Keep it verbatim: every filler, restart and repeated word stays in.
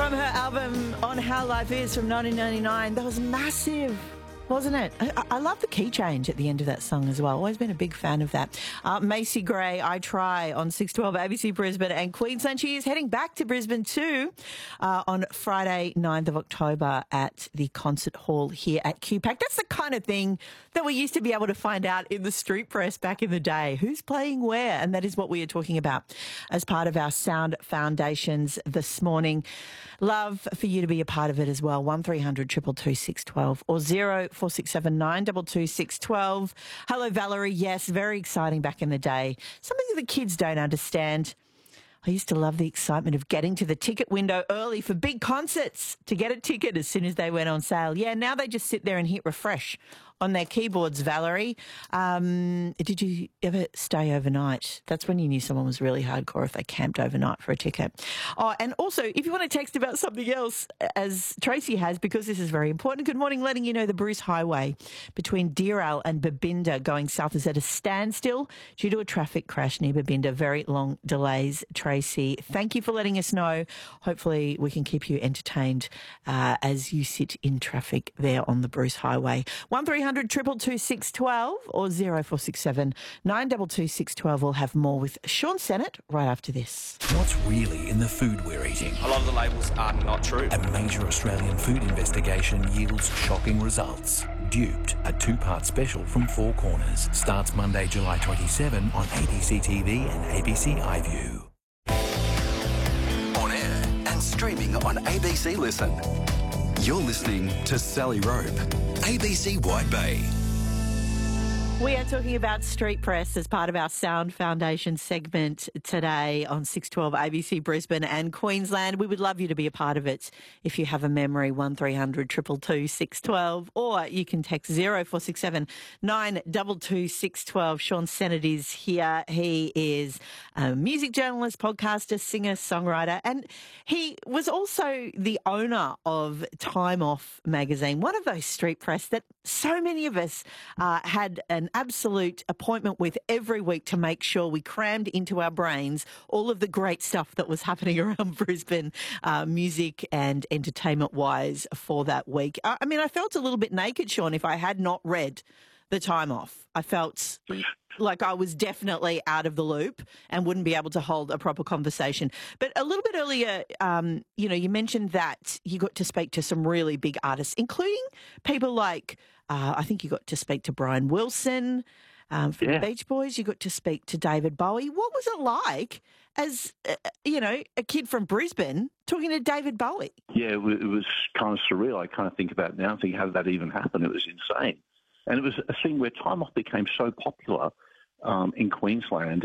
From her album On How Life Is from nineteen ninety-nine, that was massive, wasn't it? I, I love the key change at the end of that song as well. Always been a big fan of that. Uh, Macy Gray, I Try on six twelve A B C Brisbane and Queensland. She is heading back to Brisbane too uh, on Friday, ninth of October at the concert hall here at Q PAC. That's the kind of thing that we used to be able to find out in the street press back in the day. Who's playing where? And that is what we are talking about as part of our Sound Foundations this morning. Love for you to be a part of it as well. one three hundred two two two six one two or zero four six seven nine two two six one two. Hello, Valerie. Yes, very exciting back in the day. Something that the kids don't understand. I used to love the excitement of getting to the ticket window early for big concerts to get a ticket as soon as they went on sale. Yeah, now they just sit there and hit refresh on their keyboards, Valerie. Um, did you ever stay overnight? That's when you knew someone was really hardcore, if they camped overnight for a ticket. Oh, and also, if you want to text about something else, as Tracy has, because this is very important, good morning, letting you know the Bruce Highway between Deeral and Babinda going south is at a standstill due to a traffic crash near Babinda. Very long delays, Tracy. Thank you for letting us know. Hopefully we can keep you entertained uh, as you sit in traffic there on the Bruce Highway. one three hundred two two two six one two or zero four six seven nine two two six one two. We'll have more with Sean Sennett right after this. What's really in the food we're eating? A lot of the labels are not true. A major Australian food investigation yields shocking results. Duped, a two-part special from Four Corners, starts Monday, July twenty-seventh on A B C T V and A B C iView. On air and streaming on A B C Listen. You're listening to Sally Rope, A B C White Bay. We are talking about street press as part of our Sound Foundation segment today on six twelve A B C Brisbane and Queensland. We would love you to be a part of it. If you have a memory, one three hundred two two two six one two, or you can text zero four six seven nine two two six one two. Sean Sennett is here. He is a music journalist, podcaster, singer, songwriter, and he was also the owner of Time Off magazine, one of those street press that so many of us uh, had an absolute appointment with every week to make sure we crammed into our brains all of the great stuff that was happening around Brisbane, uh, music and entertainment-wise for that week. I, I mean, I felt a little bit naked, Sean, if I had not read The Time Off. I felt like I was definitely out of the loop and wouldn't be able to hold a proper conversation. But a little bit earlier, um, you know, you mentioned that you got to speak to some really big artists, including people like, uh, I think you got to speak to Brian Wilson um, from yeah. the Beach Boys. You got to speak to David Bowie. What was it like as, uh, you know, a kid from Brisbane talking to David Bowie? Yeah, it was, it was kind of surreal. I kind of think about it now and think, how did that even happen? It was insane. And it was a thing where Time Off became so popular um, in Queensland